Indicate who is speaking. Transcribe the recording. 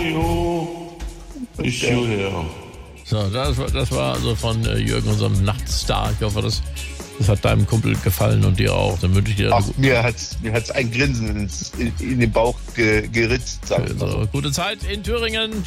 Speaker 1: Jo. Ich höre.
Speaker 2: So, das war also von Jürgen, unserem Nachtstar. Ich hoffe, das hat deinem Kumpel gefallen und dir auch. Dann wünsche ich dir
Speaker 3: mir hat's ein Grinsen in den Bauch geritzt.
Speaker 2: also, gute Zeit in Thüringen.